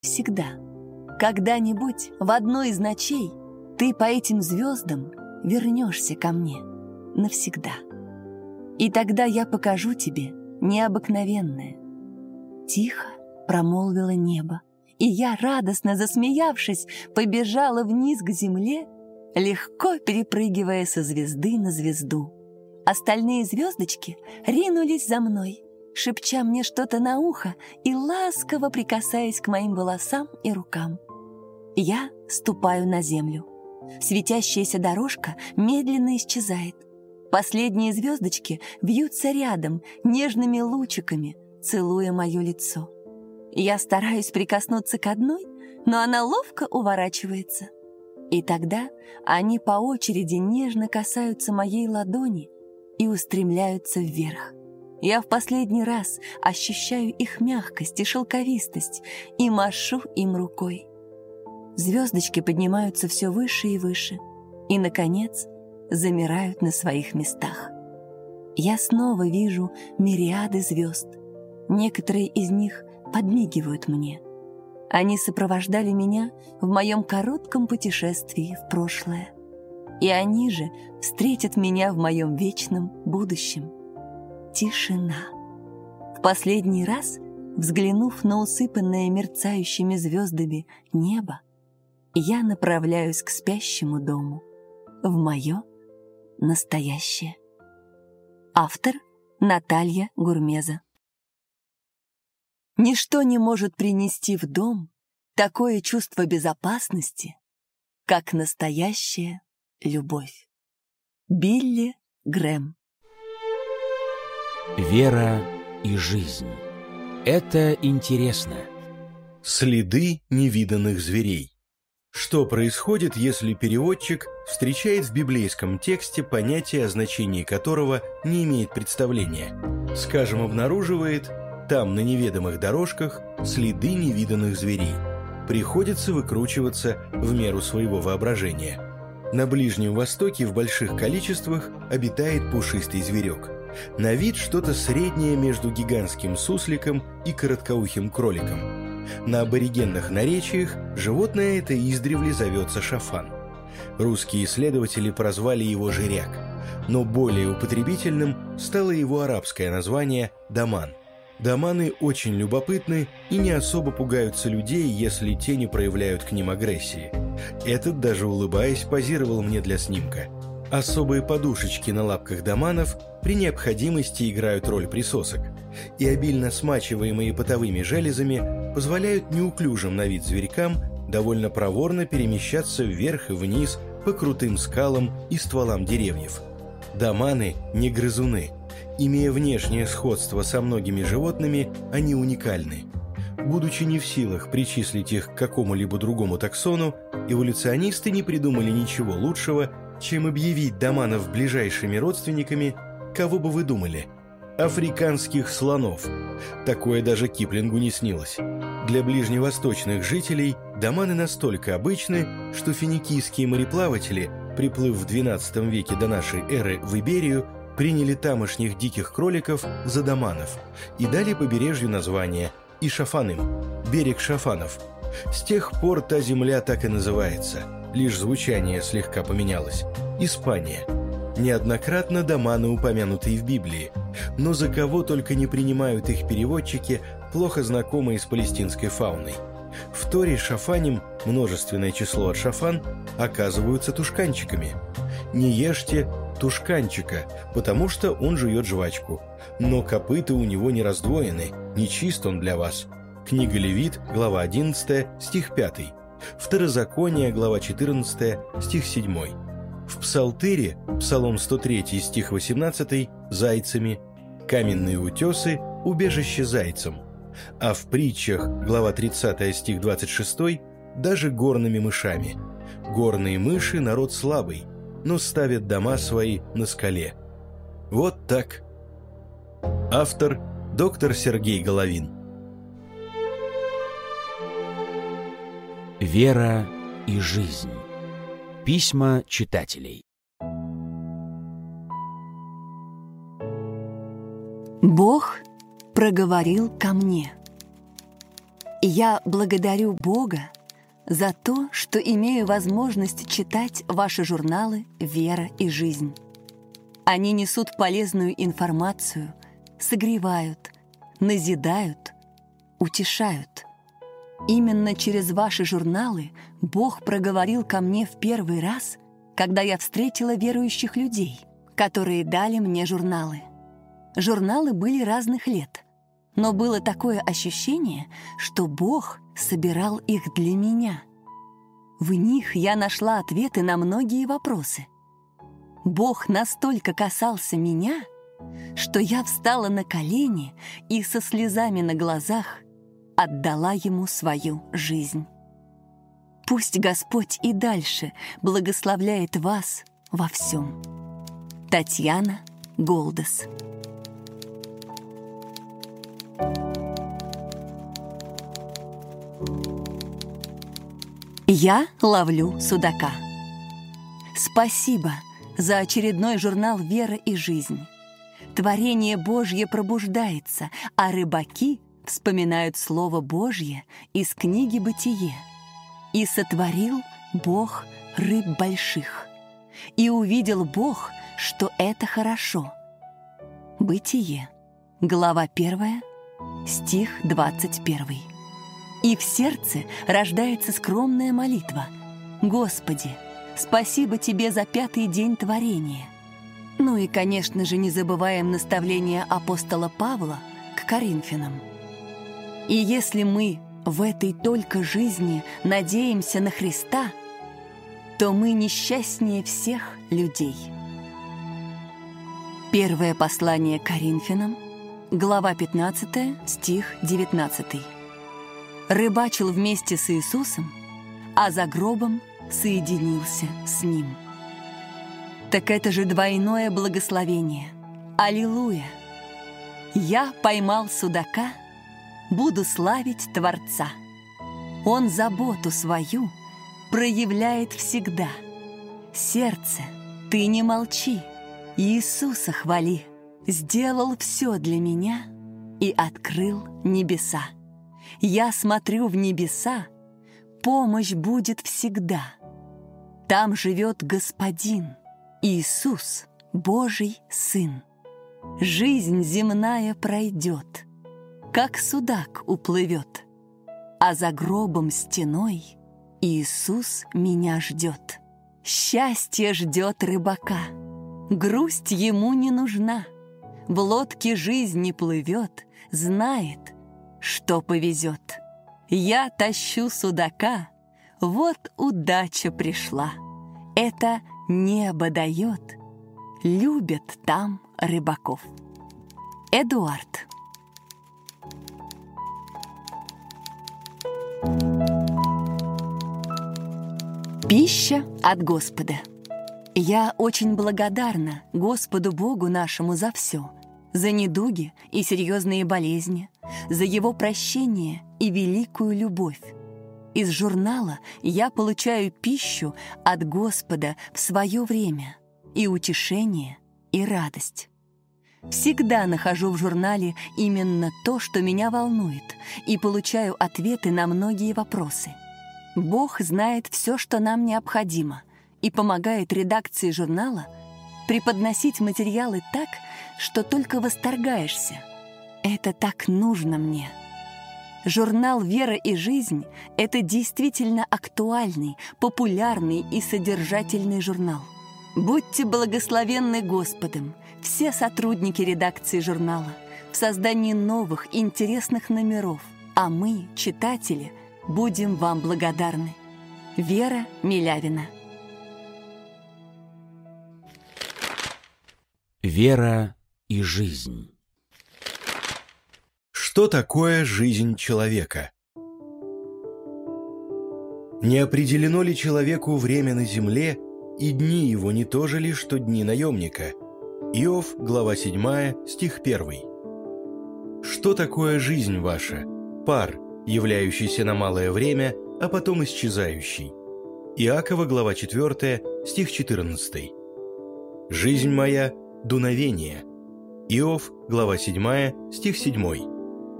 Всегда. Когда-нибудь в одной из ночей ты по этим звездам вернешься ко мне навсегда. И тогда я покажу тебе необыкновенное. Тихо промолвило небо, и я, радостно засмеявшись, побежала вниз к земле, легко перепрыгивая со звезды на звезду. Остальные звездочки ринулись за мной, шепча мне что-то на ухо и ласково прикасаясь к моим волосам и рукам. Я ступаю на землю. Светящаяся дорожка медленно исчезает. Последние звездочки вьются рядом нежными лучиками, целуя мое лицо. Я стараюсь прикоснуться к одной, но она ловко уворачивается. И тогда они по очереди нежно касаются моей ладони и устремляются вверх. Я в последний раз ощущаю их мягкость и шелковистость и машу им рукой. Звездочки поднимаются все выше и выше и, наконец, замирают на своих местах. Я снова вижу мириады звезд. Некоторые из них подмигивают мне. Они сопровождали меня в моем коротком путешествии в прошлое. И они же встретят меня в моем вечном будущем. Тишина. В последний раз, взглянув на усыпанное мерцающими звездами небо, я направляюсь к спящему дому, в мое настоящее. Автор Наталья Гурмеза. Ничто не может принести в дом такое чувство безопасности, как настоящая любовь. Билли Грэм. Вера и жизнь. Это интересно. Следы невиданных зверей. Что происходит, если переводчик встречает в библейском тексте понятие, о значении которого не имеет представления? Скажем, обнаруживает там на неведомых дорожках следы невиданных зверей. Приходится выкручиваться в меру своего воображения. На Ближнем Востоке в больших количествах обитает пушистый зверек. На вид что-то среднее между гигантским сусликом и короткоухим кроликом. На аборигенных наречиях животное это издревле зовется шафан. Русские исследователи прозвали его жиряк, но более употребительным стало его арабское название даман. Даманы очень любопытны и не особо пугаются людей, если те не проявляют к ним агрессии. Этот, даже улыбаясь, позировал мне для снимка. Особые подушечки на лапках даманов при необходимости играют роль присосок, и обильно смачиваемые потовыми железами позволяют неуклюжим на вид зверькам довольно проворно перемещаться вверх и вниз по крутым скалам и стволам деревьев. Даманы не грызуны. Имея внешнее сходство со многими животными, они уникальны. Будучи не в силах причислить их к какому-либо другому таксону, эволюционисты не придумали ничего лучшего, чем объявить даманов ближайшими родственниками, кого бы вы думали? Африканских слонов. Такое даже Киплингу не снилось. Для ближневосточных жителей даманы настолько обычны, что финикийские мореплаватели, приплыв в XII веке до нашей эры в Иберию, приняли тамошних диких кроликов за даманов и дали побережью название Ишафаным – берег шафанов. С тех пор та земля так и называется, лишь звучание слегка поменялось – Испания. Неоднократно даманы упомянуты и в Библии, но за кого только не принимают их переводчики, плохо знакомые с палестинской фауной. В Торе шафаним, множественное число от шафан, оказываются тушканчиками. Не ешьте тушканчика, потому что он жует жвачку, но копыта у него не раздвоены, не чист он для вас. Книга Левит, глава 11, стих 5. Второзаконие, глава 14, стих 7. В Псалтыре, Псалом 103, стих 18, зайцами, каменные утесы, убежище зайцам, а в притчах, глава 30, стих 26, даже горными мышами. Горные мыши – народ слабый, но ставят дома свои на скале. Вот так. Автор – доктор Сергей Головин. Вера и жизнь. Письма читателей. Бог проговорил ко мне. Я благодарю Бога за то, что имею возможность читать ваши журналы «Вера и жизнь». Они несут полезную информацию, согревают, назидают, утешают. Именно через ваши журналы Бог проговорил ко мне в первый раз, когда я встретила верующих людей, которые дали мне журналы. Журналы были разных лет, но было такое ощущение, что Бог собирал их для меня. В них я нашла ответы на многие вопросы. Бог настолько касался меня, что я встала на колени и со слезами на глазах отдала Ему свою жизнь. Пусть Господь и дальше благословляет вас во всем. Татьяна Голдес. Я ловлю судака. Спасибо за очередной журнал «Вера и жизнь». Творение Божье пробуждается, а рыбаки вспоминают Слово Божье из книги «Бытие». «И сотворил Бог рыб больших, и увидел Бог, что это хорошо». Бытие, глава 1, стих 21. И в сердце рождается скромная молитва: «Господи, спасибо Тебе за 5-й день творения». Ну и, конечно же, не забываем наставление апостола Павла к Коринфянам. И если мы в этой только жизни надеемся на Христа, то мы несчастнее всех людей. Первое послание к Коринфянам, глава 15, стих 19. Рыбачил вместе с Иисусом, а за гробом соединился с Ним. Так это же двойное благословение. Аллилуйя! Я поймал судака, буду славить Творца. Он заботу свою проявляет всегда. Сердце, ты не молчи, Иисуса хвали. Сделал все для меня и открыл небеса. Я смотрю в небеса, помощь будет всегда. Там живет Господин, Иисус, Божий Сын. Жизнь земная пройдет, как судак уплывет, а за гробом стеной Иисус меня ждет. Счастье ждет рыбака, грусть ему не нужна. В лодке жизни плывет, знает, что повезет. Я тащу судака, вот удача пришла. Это небо дает, любят там рыбаков. Эдуард. Пища от Господа. Я очень благодарна Господу Богу нашему за все, за недуги и серьезные болезни, за Его прощение и великую любовь. Из журнала я получаю пищу от Господа в свое время, и утешение, и радость. Всегда нахожу в журнале именно то, что меня волнует, и получаю ответы на многие вопросы. Бог знает все, что нам необходимо, и помогает редакции журнала преподносить материалы так, что только восторгаешься. Это так нужно мне. Журнал «Вера и жизнь» — это действительно актуальный, популярный и содержательный журнал. Будьте благословенны Господом, все сотрудники редакции журнала, в создании новых, интересных номеров, а мы, читатели, будем вам благодарны. Вера Милявина. Вера и жизнь. Что такое жизнь человека? Не определено ли человеку время на земле, и дни его не то же ли, что дни наемника? Иов, глава 7, стих 1. Что такое жизнь ваша? Пар, являющийся на малое время, а потом исчезающий. Иакова, глава 4, стих 14. Жизнь моя – дуновение. Иов, глава 7, стих 7.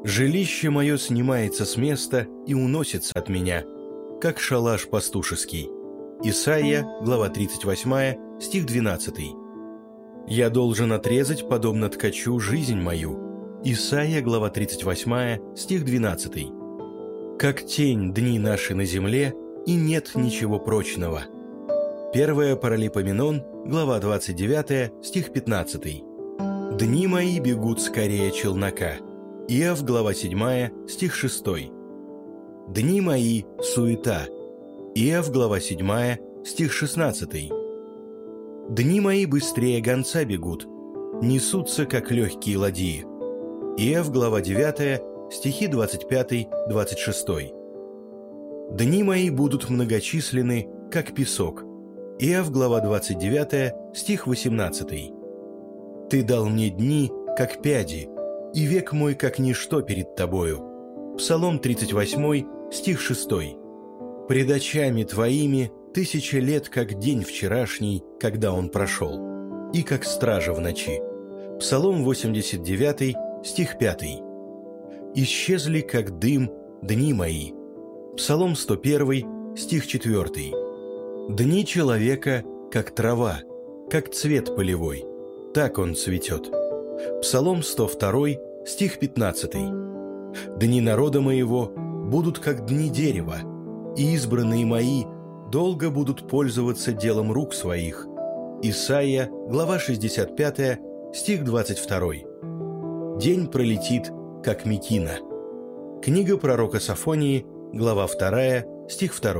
Жилище мое снимается с места и уносится от меня, как шалаш пастушеский. Исайя, глава 38, стих 12. Я должен отрезать, подобно ткачу, жизнь мою. Исайя, глава 38, стих 12. Как тень дни наши на земле, и нет ничего прочного. 1 Паралипоменон, глава 29, стих 15. Дни мои бегут скорее челнока. Иов, глава 7, стих 6. Дни мои – суета. Иов, глава 7, стих 16. Дни мои быстрее гонца бегут, несутся, как легкие ладьи. Иов, глава 9, стихи 25-26. Дни мои будут многочисленны, как песок. Иов, глава 29, стих 18. Ты дал мне дни, как пяди, и век мой, как ничто перед тобою. Псалом 38, стих 6. Пред очами твоими 1000 лет, как день вчерашний, когда он прошел, и как стража в ночи. Псалом 89, стих 5. Исчезли, как дым, дни мои. Псалом 101, стих 4. Дни человека, как трава, как цвет полевой, так он цветет. Псалом 102, стих 15. Дни народа моего будут, как дни дерева, и избранные мои долго будут пользоваться делом рук своих. Исайя, глава 65, стих 22. День пролетит, как мекина. Книга пророка Софонии, глава 2, стих 2.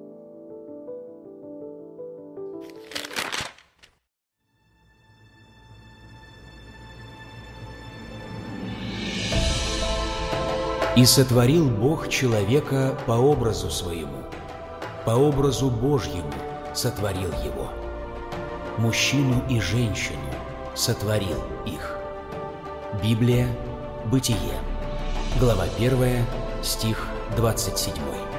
«И сотворил Бог человека по образу своему, по образу Божьему сотворил его. Мужчину и женщину сотворил их». Библия, Бытие, глава 1, стих 27.